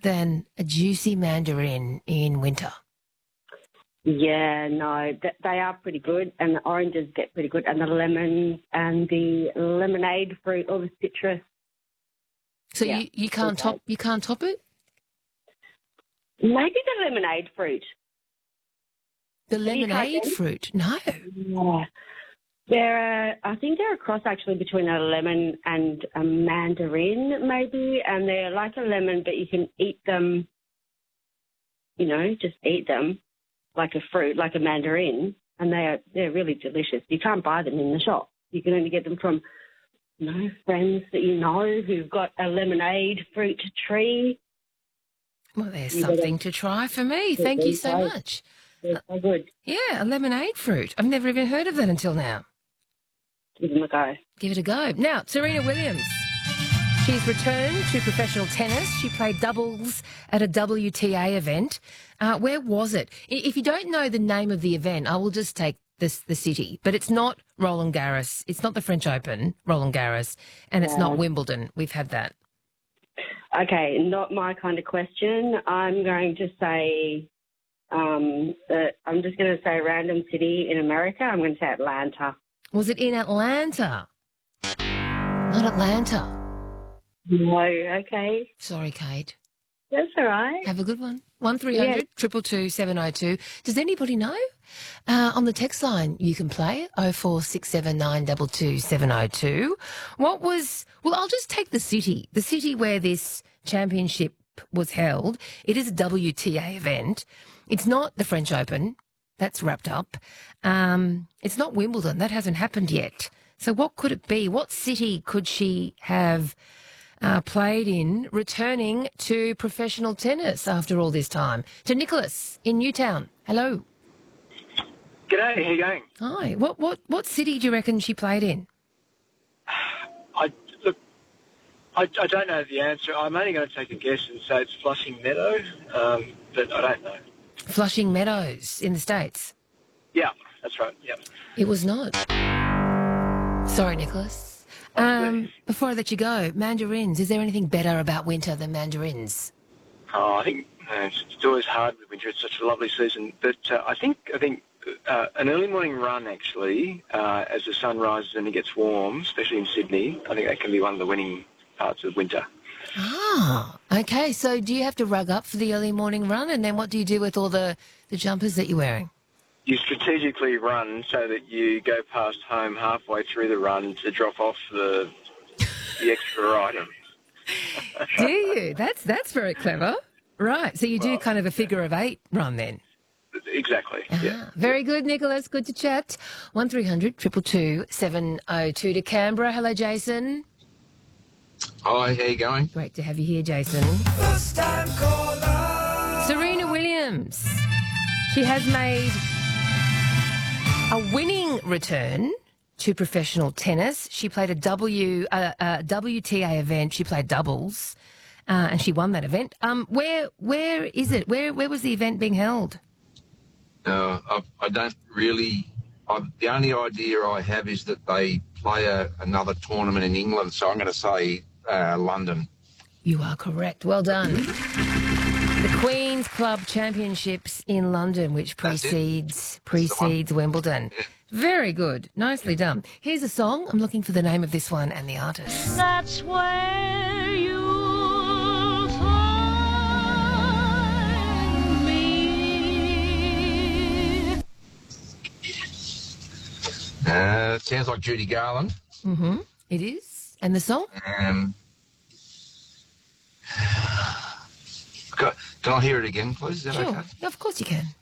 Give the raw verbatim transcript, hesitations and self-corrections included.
than a juicy mandarin in winter. Yeah, no, th- they are pretty good, and the oranges get pretty good, and the lemons and the lemonade fruit, all the citrus. So Yeah, you, you can't okay. top you can't top it? Maybe the lemonade fruit. The Have you tried lemonade them? fruit? No. Yeah. They're, a, I think they're a cross actually between a lemon and a mandarin, maybe, and they're like a lemon, but you can eat them, you know, just eat them like a fruit, like a mandarin, and they are they're really delicious. You can't buy them in the shop. You can only get them from, you know, friends that you know who've got a lemonade fruit tree. Well, there's You something gotta- to try for me. Thank you so They're much. They're so good. Yeah, a lemonade fruit. I've never even heard of that until now. Give them a go. Give it a go. Now, Serena Williams. She's returned to professional tennis. She played doubles at a W T A event. Uh, where was it? I- If you don't know the name of the event, I will just take this the city. But it's not Roland Garros. It's not the French Open, Roland Garros, and it's not Yeah. Wimbledon. We've had that. Okay, not my kind of question. I'm going to say, um, that I'm just going to say a random city in America. I'm going to say Atlanta. Was it in Atlanta? Not Atlanta. No, okay. Sorry, Kate. That's all right. Have a good one. One three hundred two two two seven oh two. Does anybody know? Uh, on the text line, you can play oh four six seven nine two two seven oh two. What was? Well, I'll just take the city. The city where this championship was held. It is a W T A event. It's not the French Open. That's wrapped up. Um, it's not Wimbledon. That hasn't happened yet. So what could it be? What city could she have uh, played in, returning to professional tennis after all this time? To Nicholas in Newtown. Hello. G'day, how you going? Hi. What what what city do you reckon she played in? I look, I, I don't know the answer. I'm only going to take a guess and say it's Flushing Meadow, um, but I don't know. Flushing Meadows in the States. Yeah, that's right. Yeah. It was not. Sorry, Nicholas. Um, before I let you go, mandarins. Is there anything better about winter than mandarins? Oh, I think uh, it's, it's always hard with winter. It's such a lovely season, but uh, I think I think uh, an early morning run actually, uh, as the sun rises and it gets warm, especially in Sydney, I think that can be one of the winning parts of winter. Ah, okay. So do you have to rug up for the early morning run, and then what do you do with all the, the jumpers that you're wearing? You strategically run so that you go past home halfway through the run to drop off the the extra items. Do you? That's that's very clever. Right. So you do Well, kind of a figure of eight run then. Exactly. Ah, Yeah. very good, Nicholas. Good to chat. One three hundred two two two seven oh two to Canberra. Hello, Jason. Hi, how you going? Great to have you here, Jason. Serena Williams. She has made a winning return to professional tennis. She played a W uh, uh, W T A event. She played doubles, uh, and she won that event. Um, where where is it? Where where was the event being held? Uh, I, I don't really. I, the only idea I have is that they play a, another tournament in England, so I'm going to say uh, London. You are correct. Well done. The Queen's Club Championships in London, which That's it. precedes precedes Wimbledon. Yeah. Very good. Nicely done. Here's a song. I'm looking for the name of this one and the artist. That's where you'll find me. Uh, it sounds like Judy Garland. Mm-hmm. It is. And the song? Um, can can I hear it again, please? Is that Sure. okay? Of course you can.